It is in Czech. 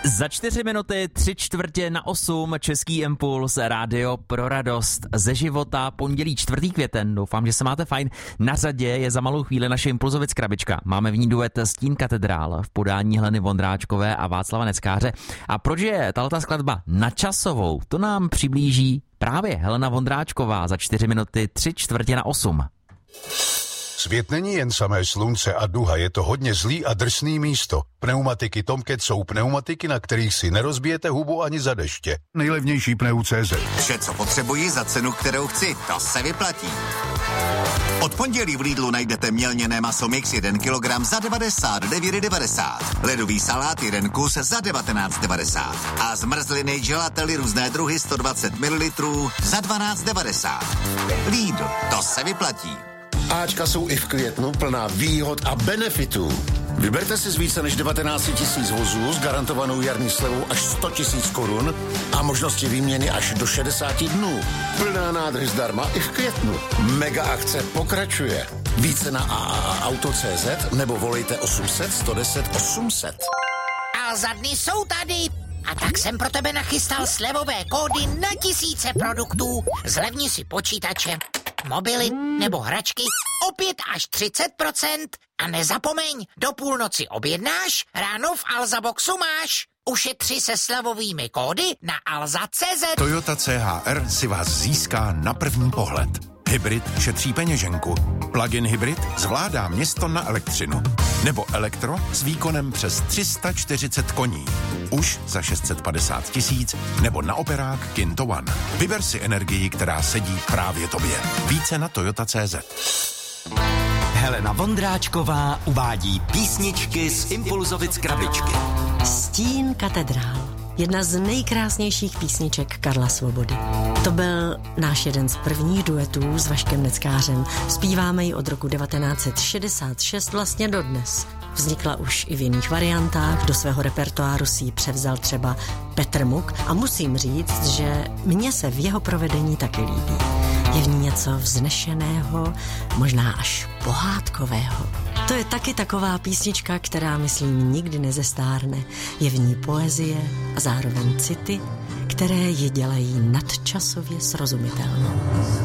Za 4 minuty 7:45 Český impuls, rádio pro radost ze života, pondělí 4. květen. Doufám, že se máte fajn. Na řadě je za malou chvíli naše Impulzovic krabička. Máme v ní duet Stín katedrál v podání Heleny Vondráčkové a Václava Neckáře. A proč je tato skladba nadčasovou, to nám přiblíží právě Helena Vondráčková za 4 minuty 7:45. Svět není jen samé slunce a duha, je to hodně zlý a drsný místo. Pneumatiky Tomcat jsou pneumatiky, na kterých si nerozbijete hubu ani za deště. Nejlevnější pneu.cz. Vše, co potřebuji za cenu, kterou chci, to se vyplatí. Od pondělí v Lidlu najdete mělněné maso mix 1 kg za 99,90. Ledový salát 1 kus za 19,90. A zmrzliny gelately různé druhy 120 ml za 12,90. Lidl, to se vyplatí. Ačka jsou i v květnu plná výhod a benefitů. Vyberte si z více než 19 000 vozů s garantovanou jarní slevou až 100 000 korun a možnosti výměny až do 60 dnů. Plná nádrž zdarma i v květnu. Mega akce pokračuje. Více na AAAuto.cz nebo volejte 800 110 800. A za dny jsou tady. A tak jsem pro tebe nachystal slevové kódy na tisíce produktů. Zlevni si počítače, mobily nebo hračky o 5 až 30%. A nezapomeň, do půlnoci objednáš, ráno v Alza Boxu máš. Ušetři se slevovými kódy na alza.cz. Toyota CHR si vás získá na první pohled. Hybrid šetří peněženku. Plug-in hybrid zvládá město na elektřinu. Nebo elektro s výkonem přes 340 koní. Už za 650 000 nebo na operák Kinto One. Vyber si energii, která sedí právě tobě. Více na Toyota.cz. Helena Vondráčková uvádí písničky z Impulzovic krabičky. Stín katedrál. Jedna z nejkrásnějších písniček Karla Svobody. To byl náš jeden z prvních duetů s Vaškem Neckářem. Zpíváme ji od roku 1966 vlastně dodnes. Vznikla už i v jiných variantách, do svého repertoáru si ji převzal třeba Petr Muk a musím říct, že mně se v jeho provedení taky líbí. Je v ní něco vznešeného, možná až pohádkového. To je taky taková písnička, která, myslím, nikdy nezestárne. Je v ní poezie a zároveň city, které ji dělají nadčasově srozumitelnou.